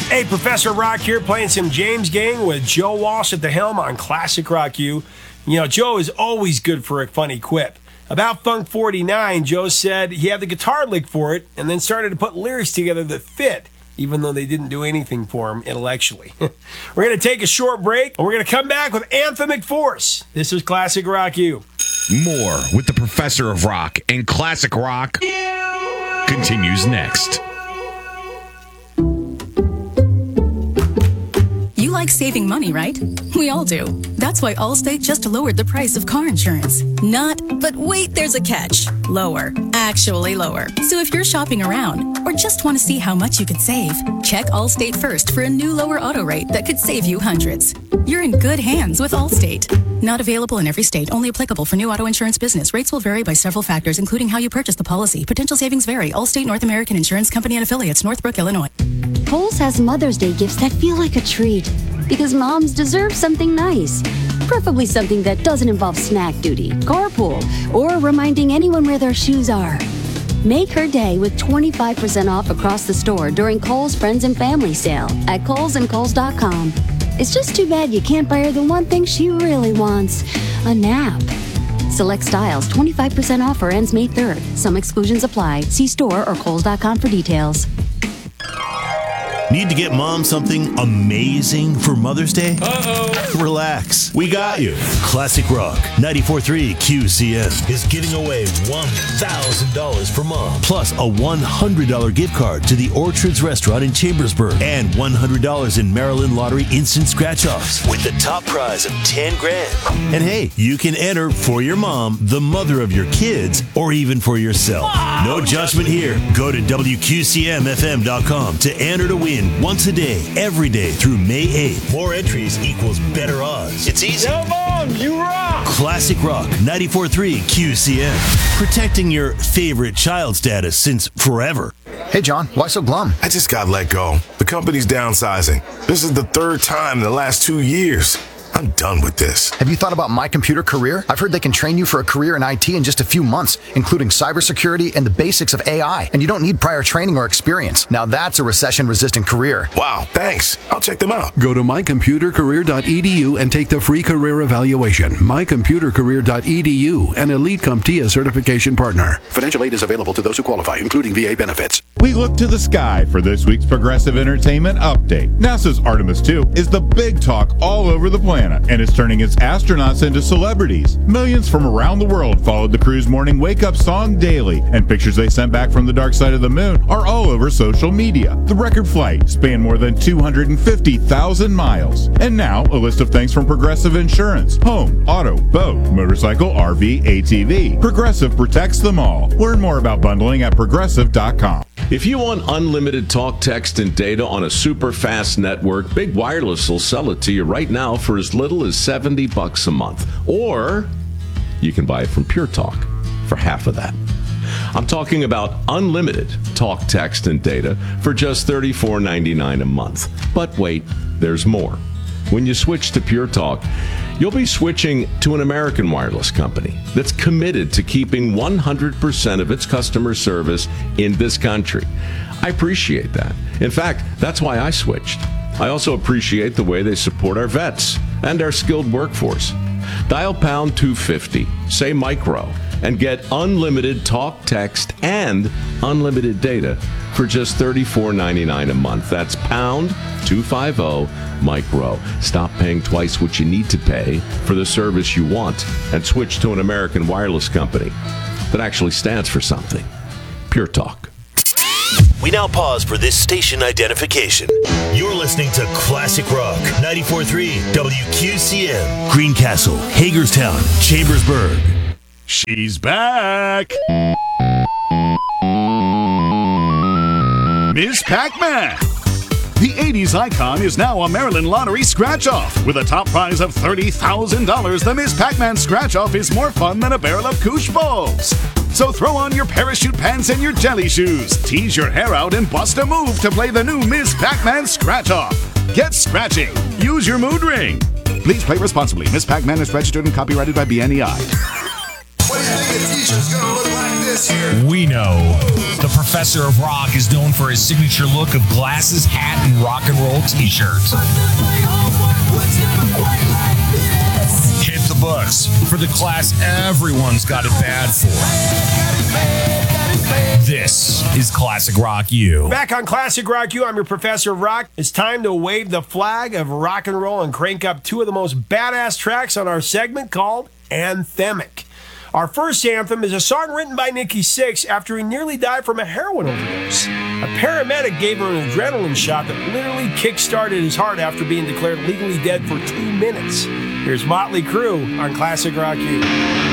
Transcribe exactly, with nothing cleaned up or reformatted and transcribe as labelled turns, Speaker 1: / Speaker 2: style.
Speaker 1: Hey, Professor Rock here, playing some James Gang with Joe Walsh at the helm on Classic Rock U. You know, Joe is always good for a funny quip. About Funk forty-nine, Joe said he had the guitar lick for it and then started to put lyrics together that fit, even though they didn't do anything for him intellectually. We're going to take a short break, and we're going to come back with Anthem McForce. This is Classic Rock U.
Speaker 2: More with the Professor of Rock and Classic Rock continues next.
Speaker 3: You like saving money, right? We all do. That's why Allstate just lowered the price of car insurance. Not, but wait, there's a catch. Lower. Actually lower. So if you're shopping around or just want to see how much you could save, check Allstate first for a new lower auto rate that could save you hundreds. You're in good hands with Allstate. Not available in every state. Only applicable for new auto insurance business. Rates will vary by several factors, including how you purchase the policy. Potential savings vary. Allstate North American Insurance Company and Affiliates, Northbrook, Illinois.
Speaker 4: Kohl's has Mother's Day gifts that feel like a treat. Because moms deserve something nice. Preferably something that doesn't involve snack duty, carpool, or reminding anyone where their shoes are. Make her day with twenty-five percent off across the store during Kohl's Friends and Family Sale at Kohl's and Kohl's dot com. It's just too bad you can't buy her the one thing she really wants, a nap. Select styles, twenty-five percent off or ends May third. Some exclusions apply. See store or Kohl's dot com for details.
Speaker 5: Need to get mom something amazing for Mother's Day?
Speaker 1: Uh-oh.
Speaker 5: Relax. We got you. Classic Rock ninety-four point three Q C N is giving away one thousand dollars for mom, plus a one hundred dollars gift card to the Orchards Restaurant in Chambersburg, and one hundred dollars in Maryland Lottery instant scratch-offs with the top prize of ten grand. And hey, you can enter for your mom, the mother of your kids, or even for yourself. Wow. No judgment here. Go to W Q C M F M dot com to enter to win once a day, every day through May eighth. More entries equals better odds. It's easy.
Speaker 1: Yo, Mom, you rock!
Speaker 5: Classic Rock ninety-four point three Q C N. Protecting your favorite child status since forever.
Speaker 6: Hey, John, why so glum?
Speaker 7: I just got let go. The company's downsizing. This is the third time in the last two years. I'm done with this.
Speaker 6: Have you thought about My Computer Career? I've heard they can train you for a career in I T in just a few months, including cybersecurity and the basics of A I. And you don't need prior training or experience. Now that's a recession-resistant career.
Speaker 7: Wow, thanks. I'll check them out.
Speaker 8: Go to my computer career dot e d u and take the free career evaluation. my computer career dot e d u, an Elite CompTIA certification partner. Financial aid is available to those who qualify, including V A benefits.
Speaker 9: We look to the sky for this week's Progressive Entertainment Update. NASA's Artemis two is the big talk all over the planet, and is turning its astronauts into celebrities. Millions from around the world followed the crew's morning wake-up song daily, and pictures they sent back from the dark side of the moon are all over social media. The record flight spanned more than two hundred fifty thousand miles. And now, a list of things from Progressive Insurance. Home, auto, boat, motorcycle, R V, A T V. Progressive protects them all. Learn more about bundling at progressive dot com.
Speaker 10: If you want unlimited talk, text, and data on a super fast network, Big Wireless will sell it to you right now for as little as seventy bucks a month. Or you can buy it from Pure Talk for half of that. I'm talking about unlimited talk, text, and data for just thirty-four ninety-nine a month. But wait, there's more. When you switch to Pure Talk, you'll be switching to an American wireless company that's committed to keeping one hundred percent of its customer service in this country. I appreciate that. In fact, that's why I switched. I also appreciate the way they support our vets and our skilled workforce. Dial pound two fifty, say micro, and get unlimited talk, text, and unlimited data for just thirty-four ninety-nine a month. That's pound two fifty micro. Stop paying twice what you need to pay for the service you want and switch to an American wireless company that actually stands for something. Pure Talk.
Speaker 5: We now pause for this station identification. You're listening to Classic Rock ninety-four point three W Q C M. Greencastle, Hagerstown, Chambersburg.
Speaker 11: She's back. Miss Pac-Man. The eighties icon is now a Maryland Lottery scratch-off. With a top prize of thirty thousand dollars, the Miss Pac-Man scratch-off is more fun than a barrel of Koosh balls. So throw on your parachute pants and your jelly shoes, tease your hair out, and bust a move to play the new Miss Pac-Man scratch-off. Get scratching. Use your mood ring. Please play responsibly. Miss Pac-Man is registered and copyrighted by B N E I.
Speaker 12: We know
Speaker 2: The Professor of Rock is known for his signature look of glasses, hat, and rock and roll t-shirts. Hit the books for the class everyone's got it bad for. This is Classic Rock U.
Speaker 1: Back on Classic Rock U, I'm your Professor of Rock. It's time to wave the flag of rock and roll and crank up two of the most badass tracks on our segment called Anthemic. Our first anthem is a song written by Nikki Sixx after he nearly died from a heroin overdose. A paramedic gave him an adrenaline shot that literally kick-started his heart after being declared legally dead for two minutes. Here's Motley Crue on Classic Rock U.